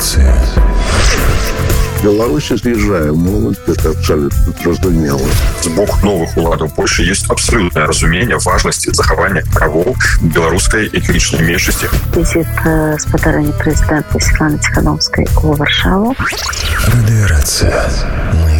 Федерация. Беларусь з'язджае моладзь, гэта абсолютно зразумела. З боку новых уладаў Польши есть абсолютное разумение важности захавання правоў беларускай этнічнай меншасці. Візит спадарэння прэзідэнта Святланы Ціхановскай у Варшаву. Федерация. Мы